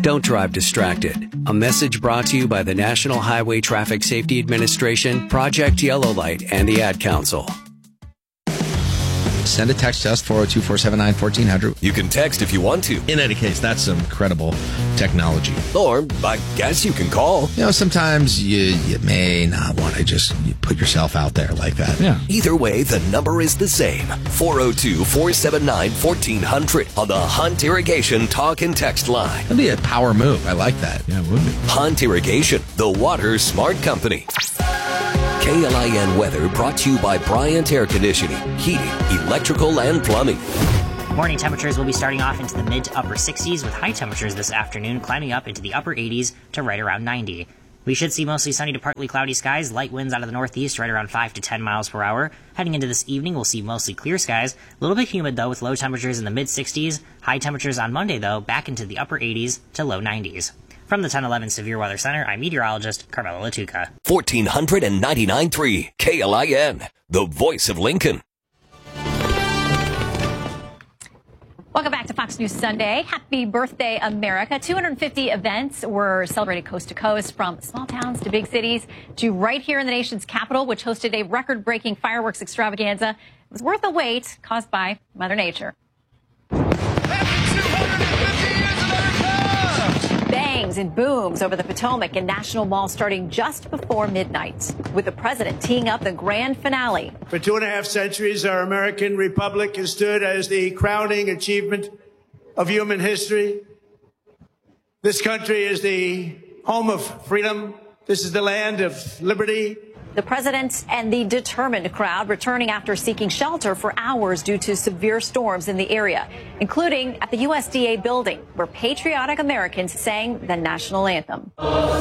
Don't drive distracted. A message brought to you by the National Highway Traffic Safety Administration, Project Yellow Light, and the Ad Council. Send a text to us, 402-479-1400. You can text if you want to. In any case, that's some incredible technology. Or, I guess you can call. You know, sometimes you may not want to just put yourself out there like that. Yeah. Either way, the number is the same. 402-479-1400 on the Hunt Irrigation talk and text line. That'd be a power move. I like that. Yeah, it would be. Hunt Irrigation, the water smart company. KLIN weather brought to you by Bryant Air Conditioning, Heating, Electrical, and Plumbing. Morning temperatures will be starting off into the mid to upper 60s with high temperatures this afternoon climbing up into the upper 80s to right around 90. We should see mostly sunny to partly cloudy skies, light winds out of the northeast right around 5 to 10 miles per hour. Heading into this evening, we'll see mostly clear skies, a little bit humid though with low temperatures in the mid 60s. High temperatures on Monday though back into the upper 80s to low 90s. From the 1011 Severe Weather Center, I'm meteorologist Carmela Latuca. 1499.3 KLIN, the voice of Lincoln. Welcome back to Fox News Sunday. Happy birthday, America. 250 events were celebrated coast to coast, from small towns to big cities to right here in the nation's capital, which hosted a record-breaking fireworks extravaganza. It was worth the wait, caused by Mother Nature. Bangs and booms over the Potomac and National Mall starting just before midnight, with the president teeing up the grand finale. For 2.5 centuries, our American republic has stood as the crowning achievement of human history. This country is the home of freedom. This is the land of liberty. The president and the determined crowd returning after seeking shelter for hours due to severe storms in the area, including at the USDA building, where patriotic Americans sang the national anthem.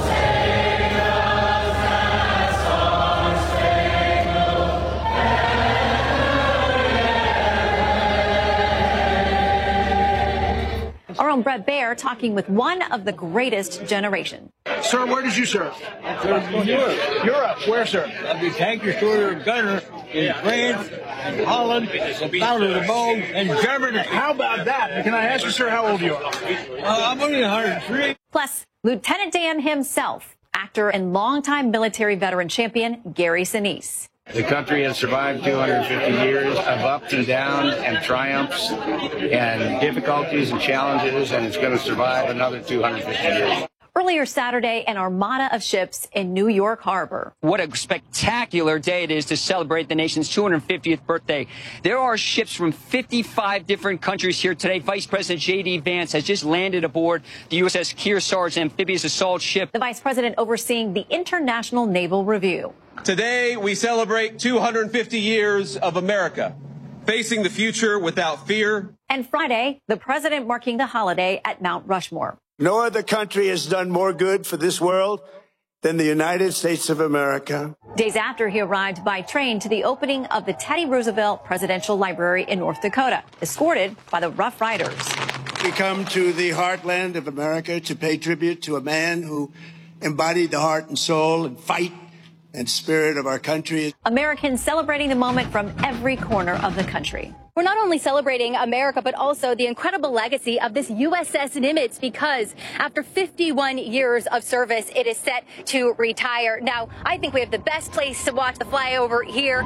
Our own Brett Baer talking with one of the greatest generation. Sir, where did you serve? Europe. Europe. Where, sir? I'll be tank destroyer and gunner in France and Holland, Battle of the Bulge, and Germany. How about that? Can I ask you, sir, how old you are? I'm only 103. Plus, Lieutenant Dan himself, actor and longtime military veteran champion Gary Sinise. The country has survived 250 years of ups and downs and triumphs and difficulties and challenges, and it's going to survive another 250 years. Earlier Saturday, an armada of ships in New York Harbor. What a spectacular day it is to celebrate the nation's 250th birthday. There are ships from 55 different countries here today. Vice President J.D. Vance has just landed aboard the USS Kearsarge amphibious assault ship. The vice president overseeing the International Naval Review. Today, we celebrate 250 years of America, facing the future without fear. And Friday, the president marking the holiday at Mount Rushmore. No other country has done more good for this world than the United States of America. Days after he arrived by train to the opening of the Teddy Roosevelt Presidential Library in North Dakota, escorted by the Rough Riders. We come to the heartland of America to pay tribute to a man who embodied the heart and soul and fight and spirit of our country. Americans celebrating the moment from every corner of the country. We're not only celebrating America, but also the incredible legacy of this USS Nimitz, because after 51 years of service, it is set to retire. Now, I think we have the best place to watch the flyover here.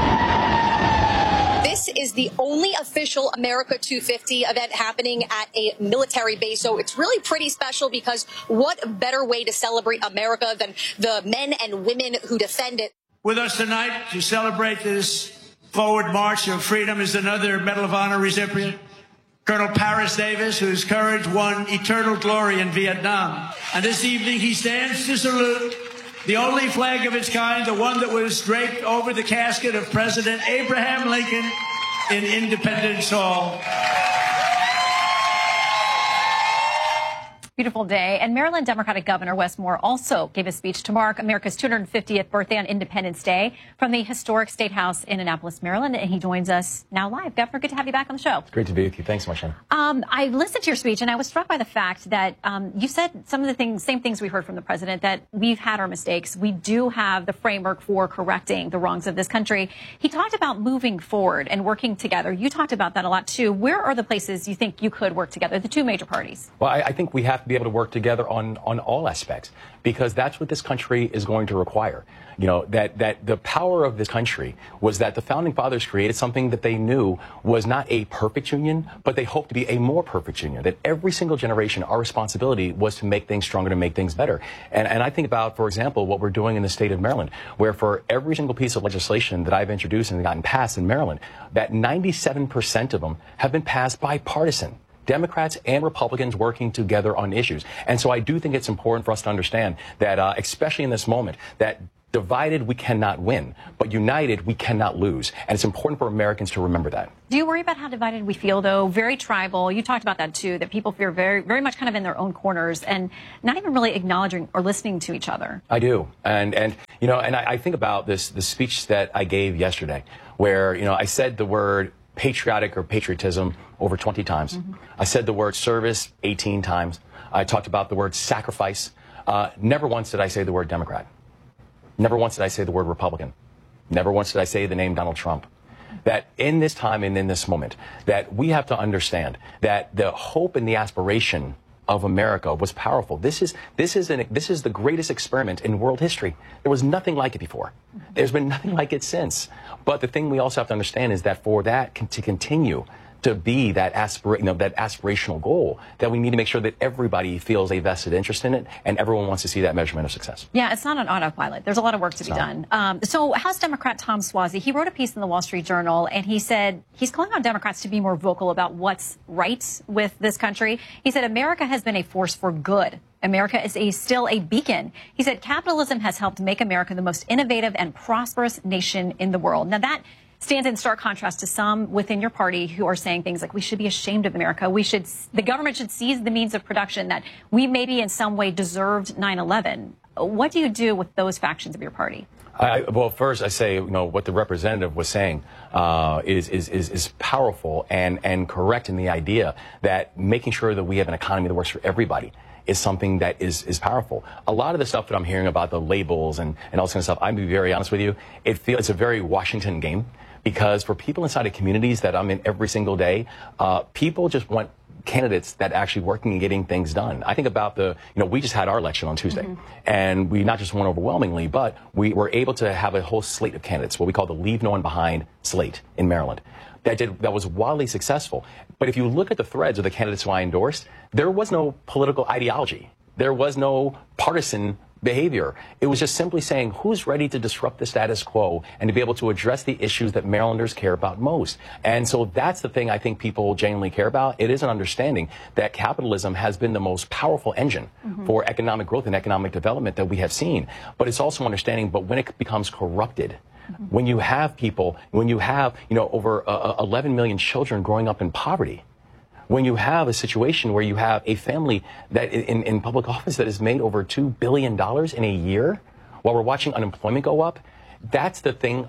This is the only official America 250 event happening at a military base. So it's really pretty special, because what better way to celebrate America than the men and women who defend it? With us tonight to celebrate this forward march of freedom is another Medal of Honor recipient, Colonel Paris Davis, whose courage won eternal glory in Vietnam. And this evening he stands to salute the only flag of its kind, the one that was draped over the casket of President Abraham Lincoln in Independence Hall. Beautiful day. And Maryland Democratic Governor Wes Moore also gave a speech to mark America's 250th birthday on Independence Day from the historic State House in Annapolis, Maryland. And he joins us now live. Governor, good to have you back on the show. It's great to be with you. Thanks so much, Sean. I listened to your speech, and I was struck by the fact that you said some of the same things we heard from the president, that we've had our mistakes. We do have the framework for correcting the wrongs of this country. He talked about moving forward and working together. You talked about that a lot, too. Where are the places you think you could work together, the two major parties? Well, I think we have to be able to work together on all aspects, because that's what this country is going to require. You know, that the power of this country was that the founding fathers created something that they knew was not a perfect union, but they hoped to be a more perfect union. That every single generation, our responsibility was to make things stronger, to make things better. And I think about, for example, what we're doing in the state of Maryland, where for every single piece of legislation that I've introduced and gotten passed in Maryland, that 97% of them have been passed bipartisan. Democrats and Republicans working together on issues. And so I do think it's important for us to understand that, especially in this moment, that divided we cannot win, but united we cannot lose. And it's important for Americans to remember that. Do you worry about how divided we feel, though? Very tribal. You talked about that, too, that people feel very, very much kind of in their own corners and not even really acknowledging or listening to each other. I do. And you know, and I think about the speech that I gave yesterday, where, you know, I said the word patriotic or patriotism over 20 times. I said the word service 18 times. I talked about the word sacrifice. Never once did I say the word Democrat. Never once did I say the word Republican. Never once did I say the name Donald Trump. That in this time and in this moment, that we have to understand that the hope and the aspiration of America was powerful. This is the greatest experiment in world history. There was nothing like it before. There's been nothing like it since. But the thing we also have to understand is that for that to continue to be that aspirational goal, that we need to make sure that everybody feels a vested interest in it and everyone wants to see that measurement of success. Yeah, it's not an autopilot. There's a lot of work to be done. So House Democrat Tom Suozzi, he wrote a piece in the Wall Street Journal, and he said he's calling on Democrats to be more vocal about what's right with this country. He said America has been a force for good. America is still a beacon. He said capitalism has helped make America the most innovative and prosperous nation in the world. Now, that stands in stark contrast to some within your party who are saying things like we should be ashamed of America. The government should seize the means of production, that we maybe in some way deserved 9/11. What do you do with those factions of your party? Well, first I say, you know, what the representative was saying is powerful and correct in the idea that making sure that we have an economy that works for everybody is something that is powerful. A lot of the stuff that I'm hearing about the labels and all this kind of stuff, I'm going to be very honest with you, it's a very Washington game. Because for people inside of communities that I'm in every single day, people just want candidates that actually working and getting things done. I think about we just had our election on Tuesday, and we not just won overwhelmingly, but we were able to have a whole slate of candidates, what we call the Leave No One Behind slate in Maryland. That was wildly successful. But if you look at the threads of the candidates who I endorsed, there was no political ideology. There was no partisan behavior. It was just simply saying who's ready to disrupt the status quo and to be able to address the issues that Marylanders care about most. And so that's the thing I think people genuinely care about. It is an understanding that capitalism has been the most powerful engine for economic growth and economic development that we have seen. But it's also understanding, but when it becomes corrupted, when you have people, when you have, over 11 million children growing up in poverty, when you have a situation where you have a family that in public office that has made over $2 billion in a year, while we're watching unemployment go up, that's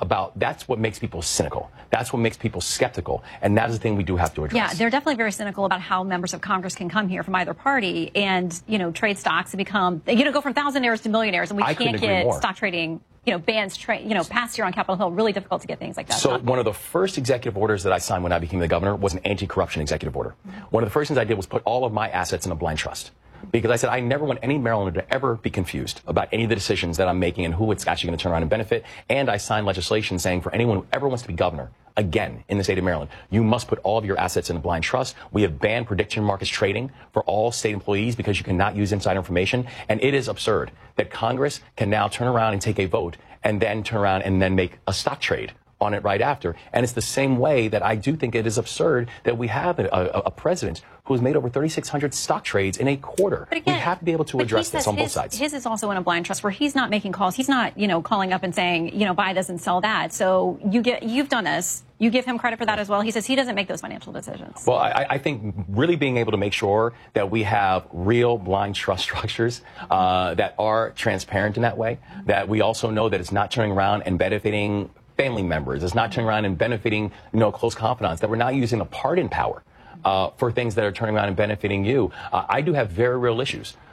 what makes people cynical. That's what makes people skeptical. And that is the thing we do have to address. Yeah, they're definitely very cynical about how members of Congress can come here from either party and, trade stocks and become, go from thousandaires to millionaires. And we can't get stock trading, bans, passed here on Capitol Hill. Really difficult to get things like that. So one of the first executive orders that I signed when I became the governor was an anti-corruption executive order. One of the first things I did was put all of my assets in a blind trust. Because I said I never want any Marylander to ever be confused about any of the decisions that I'm making and who it's actually going to turn around and benefit. And I signed legislation saying for anyone who ever wants to be governor, again, in the state of Maryland, you must put all of your assets in a blind trust. We have banned prediction markets trading for all state employees because you cannot use inside information. And it is absurd that Congress can now turn around and take a vote and then turn around and then make a stock trade on it right after. And it's the same way that I do think it is absurd that we have a president who has made over 3,600 stock trades in a quarter. But again, we have to be able to address this on both sides. His is also in a blind trust where he's not making calls. He's not, calling up and saying, buy this and sell that. So you've done this. You give him credit for that as well. He says he doesn't make those financial decisions. Well, I think really being able to make sure that we have real blind trust structures that are transparent in that way, that we also know that it's not turning around and benefiting family members, it's not turning around and benefiting, close confidants, that we're not using the pardon power for things that are turning around and benefiting you. I do have very real issues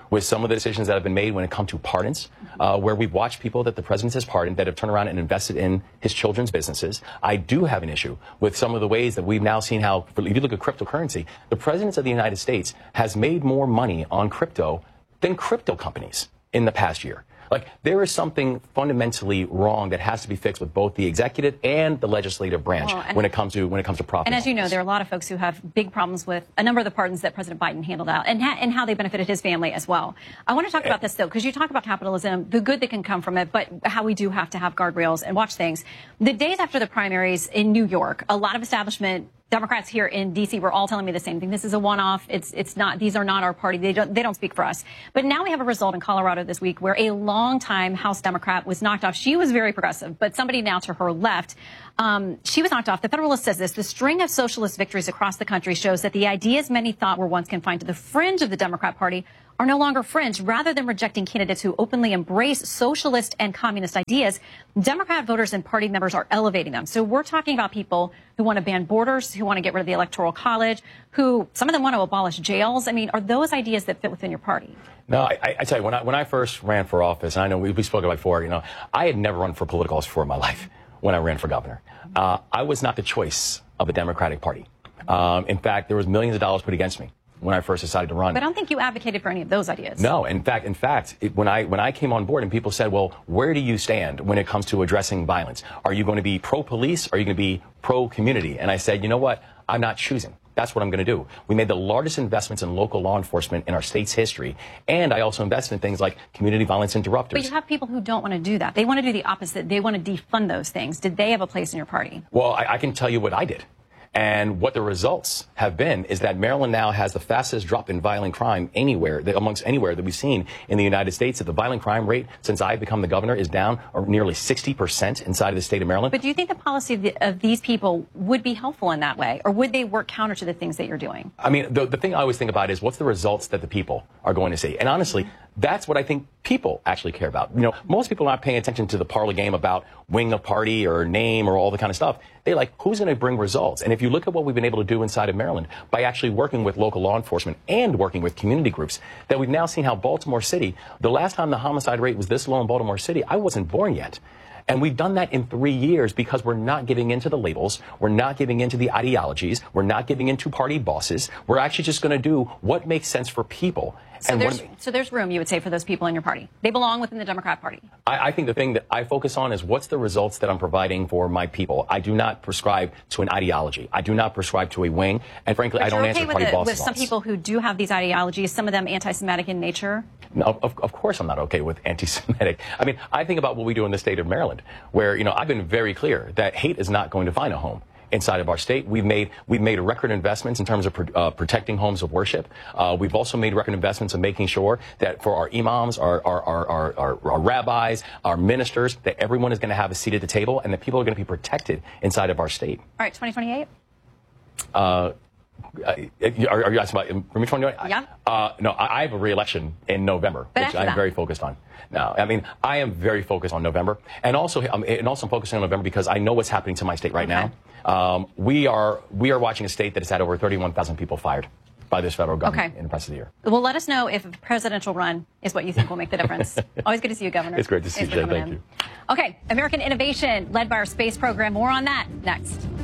with some of the decisions that have been made when it comes to pardons, where we've watched people that the president has pardoned that have turned around and invested in his children's businesses. I do have an issue with some of the ways that we've now seen how, if you look at cryptocurrency, the president of the United States has made more money on crypto than crypto companies in the past year. Like, there is something fundamentally wrong that has to be fixed with both the executive and the legislative branch when it comes to profit. And as you know, there are a lot of folks who have big problems with a number of the pardons that President Biden handled out and how they benefited his family as well. I want to talk about this, though, because you talk about capitalism, the good that can come from it, but how we do have to have guardrails and watch things. The days after the primaries in New York, a lot of establishment Democrats here in D.C. were all telling me the same thing. This is a one-off. It's not. These are not our party. They don't speak for us. But now we have a result in Colorado this week where a longtime House Democrat was knocked off. She was very progressive, but somebody now to her left, she was knocked off. The Federalist says this: the string of socialist victories across the country shows that the ideas many thought were once confined to the fringe of the Democrat Party are no longer fringe. Rather than rejecting candidates who openly embrace socialist and communist ideas, Democrat voters and party members are elevating them. So we're talking about people who want to ban borders, who want to get rid of the Electoral College, who some of them want to abolish jails. I mean, are those ideas that fit within your party? No, I tell you, when I first ran for office, and I know we spoke about it before, I had never run for political office before in my life when I ran for governor. I was not the choice of the Democratic Party. In fact, there was millions of dollars put against me when I first decided to run. But I don't think you advocated for any of those ideas. No, in fact, when I came on board and people said, well, where do you stand when it comes to addressing violence? Are you going to be pro-police? Or are you going to be pro-community? And I said, you know what? I'm not choosing. That's what I'm going to do. We made the largest investments in local law enforcement in our state's history. And I also invested in things like community violence interrupters. But you have people who don't want to do that. They want to do the opposite. They want to defund those things. Did they have a place in your party? Well, I can tell you what I did. And what the results have been is that Maryland now has the fastest drop in violent crime amongst anywhere that we've seen in the United States. That the violent crime rate since I've become the governor is down nearly 60% inside of the state of Maryland. But do you think the policy of these people would be helpful in that way? Or would they work counter to the things that you're doing? I mean, the thing I always think about is what's the results that the people are going to see? And honestly, that's what I think people actually care about. Most people are not paying attention to the parlor game about wing of party or name or all the kind of stuff. They like, who's going to bring results? And if you look at what we've been able to do inside of Maryland by actually working with local law enforcement and working with community groups, that we've now seen how Baltimore City, the last time the homicide rate was this low in Baltimore City, I wasn't born yet. And we've done that in 3 years because we're not giving into the labels. We're not giving into the ideologies. We're not giving into party bosses. We're actually just going to do what makes sense for people. So there's room, you would say, for those people in your party. They belong within the Democrat Party. I think the thing that I focus on is what's the results that I'm providing for my people. I do not prescribe to an ideology. I do not prescribe to a wing. And frankly, I don't answer party bosses. With some people who do have these ideologies, some of them anti-Semitic in nature? No, of course I'm not okay with anti-Semitic. I mean, I think about what we do in the state of Maryland, where, I've been very clear that hate is not going to find a home inside of our state. We've made record investments in terms of protecting homes of worship. We've also made record investments in making sure that for our imams, our rabbis, our ministers, that everyone is going to have a seat at the table and that people are going to be protected inside of our state. All right, 2028? Are you asking about for me 2028? Yeah. No, I have a re-election in November, which I'm very focused on. Now, I mean, I am very focused on November, and also I'm focusing on November because I know what's happening to my state right now. We are watching a state that has had over 31,000 people fired by this federal government in the past of the year. Well, let us know if a presidential run is what you think will make the difference. Always good to see you, Governor. It's great to see you, Jay. Thank you. Okay, American innovation led by our space program. More on that next.